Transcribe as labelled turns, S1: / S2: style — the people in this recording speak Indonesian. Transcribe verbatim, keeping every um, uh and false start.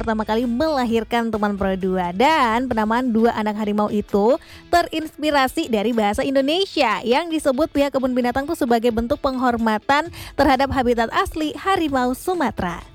S1: pertama kali melahirkan teman berdua. Dan penamaan dua anak harimau itu terinspirasi dari bahasa Indonesia yang disebut pihak kebun binatang tuh sebagai bentuk penghormatan terhadap habitat asli harimau Sumatera.